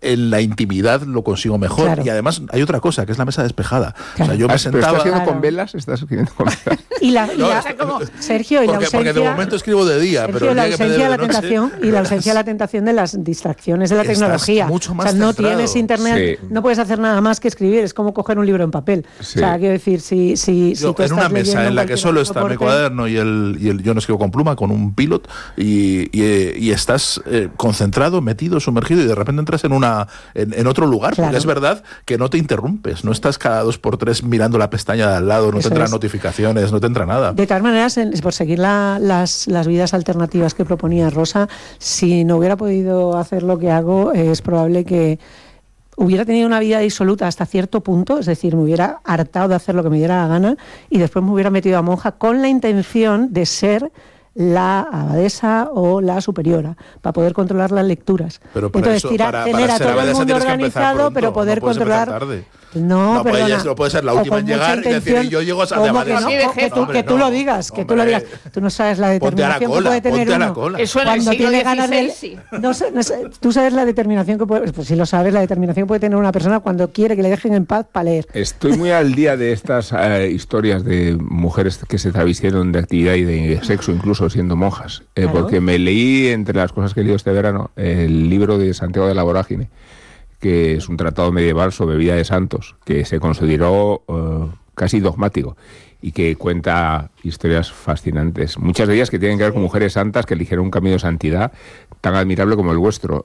en la intimidad lo consigo mejor. Claro. Y además hay otra cosa, que es la mesa despejada. Claro. O sea, yo me sentaba... ¿Estás haciendo con velas? ¿Estás escribiendo con velas? Sergio, y la ausencia... Porque de momento escribo de día, Sergio, pero la el día ausencia de la de noche, tentación y la ausencia de la tentación de las distracciones de la tecnología. Mucho más no centrado. tienes internet, no puedes hacer nada más que escribir. Es como coger un libro en papel. Sí. O sea, quiero decir, si tú en una mesa en la que solo está mi cuaderno y el yo no escribo con pluma, con un pilot, y estás concentrado, metido, sumergido, y de repente entras en otro lugar, porque es verdad que no te interrumpes, no estás cada 2x3 mirando la pestaña de al lado, no te entran notificaciones, no te entra nada. De todas maneras, por seguir las vidas alternativas que proponía Rosa, si no hubiera podido hacer lo que hago, es probable que hubiera tenido una vida disoluta hasta cierto punto, es decir, me hubiera hartado de hacer lo que me diera la gana y después me hubiera metido a monja con la intención de ser la abadesa o la superiora, para poder controlar las lecturas. Pero para entonces, para tener a todo el mundo organizado, pronto, pero poder controlar... No, puede ser la última en llegar y decir, yo llego a ser de abadesa. Que tú lo digas, que tú lo digas. Tú no sabes la determinación que puede tener uno. Eso en el siglo XVI, sí. Tú sabes la determinación que puede... Pues si lo sabes, la determinación que puede tener una persona cuando quiere que le dejen en paz para leer. Estoy muy al día de estas historias de mujeres que se travistieron de actividad y de sexo, incluso siendo monjas. Claro. Porque me leí, entre las cosas que he leído este verano, el libro de Santiago de la Vorágine, que es un tratado medieval sobre vida de santos, que se consideró casi dogmático y que cuenta historias fascinantes, muchas de ellas que tienen que ver con mujeres santas que eligieron un camino de santidad tan admirable como el vuestro,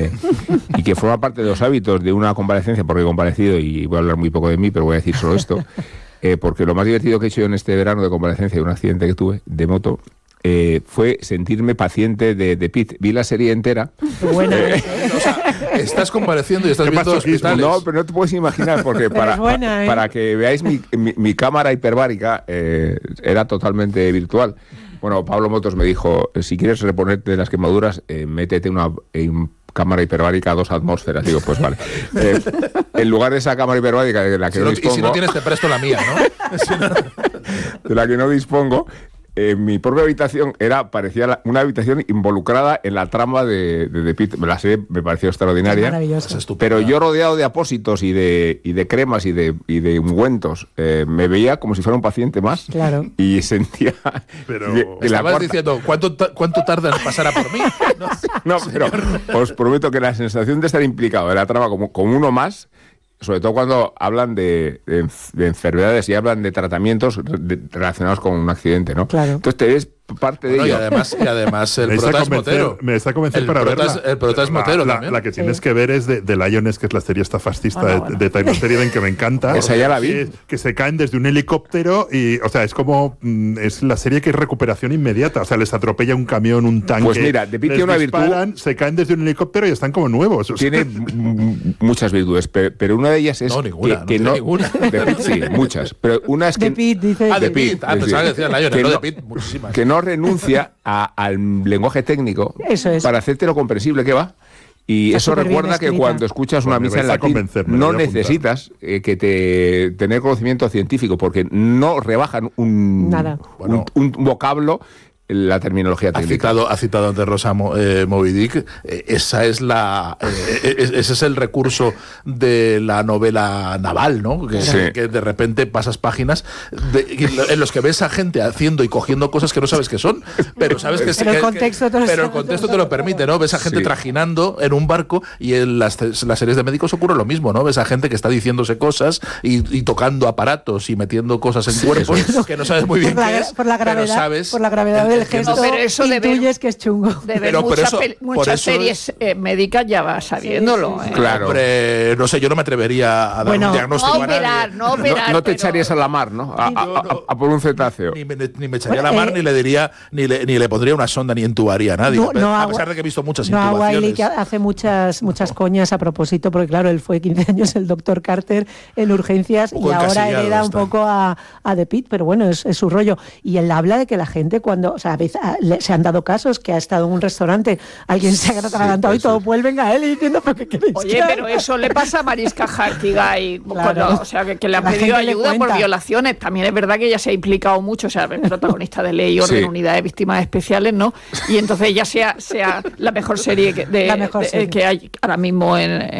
y que forma parte de los hábitos de una comparecencia, porque he comparecido y voy a hablar muy poco de mí, pero voy a decir solo esto, porque lo más divertido que he hecho yo en este verano de comparecencia de un accidente que tuve de moto, fue sentirme paciente de Pitt. Vi la serie entera. Buena, o sea, estás compareciendo y estás viendo hospitales. No, pero no te puedes imaginar, porque para que veáis mi cámara hiperbárica era totalmente virtual. Bueno, Pablo Motos me dijo, si quieres reponerte de las quemaduras, métete una cámara hiperbárica a 2 atmósferas. Digo, pues vale. En lugar de esa cámara hiperbárica de la que no dispongo... Y si no tienes, te presto la mía, ¿no? De la que no dispongo... mi propia habitación parecía una habitación involucrada en la trama de Pitt. La serie me pareció extraordinaria. Pero yo, rodeado de apósitos y de cremas y de ungüentos, me veía como si fuera un paciente más. Claro. Y sentía... Pero estabas diciendo, ¿cuánto tarda en pasar a por mí? No, pero os prometo que la sensación de estar implicado en la trama como uno más, sobre todo cuando hablan de enfermedades y hablan de tratamientos relacionados con un accidente, ¿no? Claro. Entonces te ves parte de ello. Y además el prota es Motero. Me está convenciendo para verla. El prota es Motero también. La que tienes que ver es de Lioness, que es la serie esta fascista de Taylor Sheridan, que me encanta. Esa ya la vi. Que se caen desde un helicóptero y, o sea, es como... es la serie que es recuperación inmediata. O sea, les atropella un camión, un tanque. Pues mira, de Pitt tiene una virtud... Se caen desde un helicóptero y están como nuevos. O sea. Tiene muchas virtudes, pero una de ellas es... No, ninguna. Que no, ninguna. De Pitt sí, muchas. Pero una es que... De Pitt, dice... de Pitt. Pensaba que decía Lioness, no de Pitt, muchísimas. Que no renuncia al lenguaje técnico para hacerte lo comprensible que va. Y eso recuerda que cuando escuchas una misa en latín no necesitas tener conocimiento científico, porque no rebajan un vocablo la terminología técnica. Ha citado antes Rosa Moby Dick. Ese es el recurso de la novela naval, ¿no? Que de repente pasas páginas en los que ves a gente haciendo y cogiendo cosas que no sabes qué son, pero sabes que el contexto te lo permite, ¿no? Ves a gente trajinando en un barco, y en las series de médicos ocurre lo mismo, ¿no? Ves a gente que está diciéndose cosas y tocando aparatos y metiendo cosas en cuerpos que no sabes muy bien qué es, por la gravedad del gesto, pero eso intuyes que es chungo. De ver muchas series médicas ya vas sabiéndolo. Claro. Hombre, no sé, yo no me atrevería a dar un diagnóstico a nadie. No te echarías a la mar, ¿no? A por un cetáceo. Ni me echaría a la mar, ni le diría, ni le pondría una sonda, ni intubaría a nadie. A pesar de que he visto muchas intubaciones. Wiley que hace muchas coñas a propósito, porque claro, él fue 15 años el Dr. Carter en urgencias y ahora hereda un poco a The Pitt, pero bueno, es su rollo. Y él habla de que la gente cuando... O sea, se han dado casos que ha estado en un restaurante, alguien se ha atragantado y todos vuelven a él y diciendo, ¿pero qué queréis? Oye, pero eso le pasa a Mariska Hargitay, o sea, que le han pedido ayuda por violaciones. También es verdad que ella se ha implicado mucho, o sea, es protagonista de Ley y Orden, Unidad de Víctimas Especiales, ¿no? Y entonces ella sea la mejor serie que hay ahora mismo en